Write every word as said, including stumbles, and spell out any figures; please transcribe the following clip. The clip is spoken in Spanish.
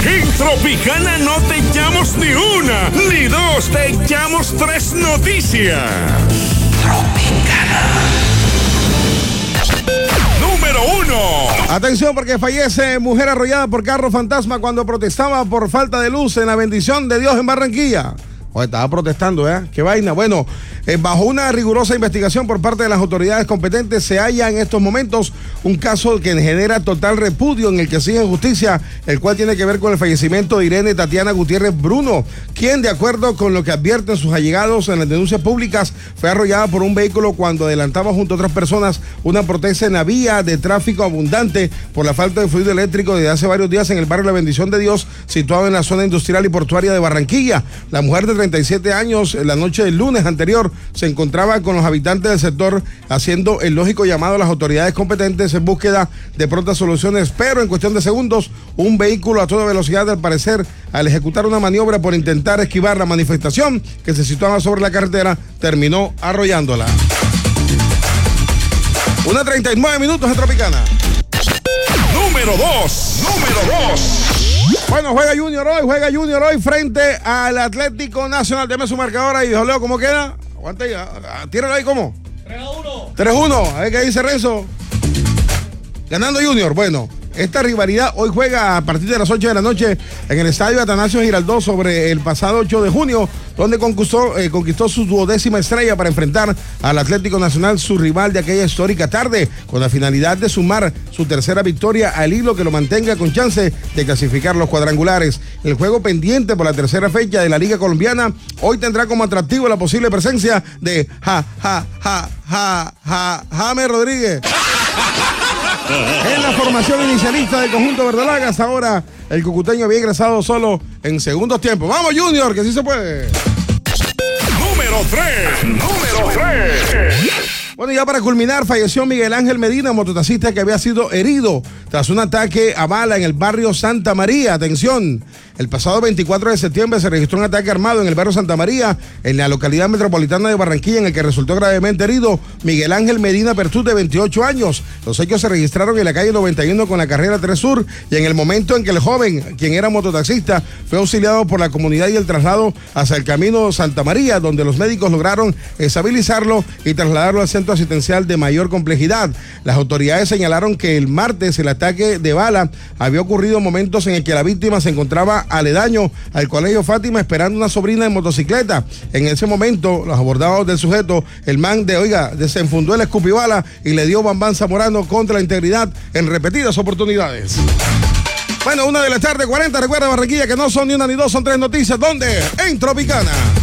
En Tropicana no te echamos ni una, ni dos, te echamos tres noticias. Tropicana. Número uno. Atención porque fallece mujer arrollada por carro fantasma cuando protestaba por falta de luz en la bendición de Dios en Barranquilla. O estaba protestando, ¿eh? Qué vaina. Bueno, eh, bajo una rigurosa investigación por parte de las autoridades competentes, se halla en estos momentos un caso que genera total repudio en el que sigue justicia, el cual tiene que ver con el fallecimiento de Irene Tatiana Gutiérrez Bruno, quien, de acuerdo con lo que advierten sus allegados en las denuncias públicas, fue arrollada por un vehículo cuando adelantaba junto a otras personas una protesta en la vía de tráfico abundante por la falta de fluido eléctrico desde hace varios días en el barrio La Bendición de Dios, situado en la zona industrial y portuaria de Barranquilla. La mujer de treinta y siete años, en la noche del lunes anterior, se encontraba con los habitantes del sector haciendo el lógico llamado a las autoridades competentes en búsqueda de prontas soluciones, pero en cuestión de segundos, un vehículo a toda velocidad, al parecer, al ejecutar una maniobra por intentar esquivar la manifestación que se situaba sobre la carretera, terminó arrollándola. Una treinta y nueve minutos en Tropicana. Número dos. Número dos. Bueno, juega Junior hoy, juega Junior hoy frente al Atlético Nacional. Deme su marcador ahí, Leo, ¿cómo queda? Aguanta ahí, tíralo ahí, ¿cómo? tres a uno. tres a uno, a ver qué dice Renzo. Ganando Junior, bueno. Esta rivalidad hoy juega a partir de las ocho de la noche en el estadio Atanasio Giraldó sobre el pasado ocho de junio, donde conquistó, eh, conquistó su duodécima estrella para enfrentar al Atlético Nacional, su rival de aquella histórica tarde, con la finalidad de sumar su tercera victoria al hilo que lo mantenga con chance de clasificar los cuadrangulares. El juego pendiente por la tercera fecha de la Liga Colombiana hoy tendrá como atractivo la posible presencia de Ja, Ja, Ja, Ja, Ja, James Rodríguez. En la formación inicialista del conjunto verdolaga, hasta ahora el cucuteño había ingresado solo en segundos tiempos. ¡Vamos, Junior, que sí se puede! Número tres. Número tres. Bueno, ya para culminar, falleció Miguel Ángel Medina, mototaxista que había sido herido tras un ataque a bala en el barrio Santa María. Atención, el pasado veinticuatro de septiembre se registró un ataque armado en el barrio Santa María, en la localidad metropolitana de Barranquilla, en el que resultó gravemente herido Miguel Ángel Medina Pertut, de veintiocho años. Los hechos se registraron en la calle noventa y uno con la carrera tres Sur, y en el momento en que el joven, quien era mototaxista, fue auxiliado por la comunidad y el traslado hacia el camino Santa María, donde los médicos lograron estabilizarlo y trasladarlo al centro asistencial de mayor complejidad. Las autoridades señalaron que el martes el ataque de bala había ocurrido en momentos en el que la víctima se encontraba aledaño al colegio Fátima esperando una sobrina en motocicleta. En ese momento, los abordados del sujeto, el man de, oiga, desenfundó el escupibala y le dio bambán zamorano contra la integridad en repetidas oportunidades. Bueno, una de la tarde, cuarenta, recuerda Barranquilla que no son ni una ni dos, son tres noticias. ¿Dónde? En Tropicana.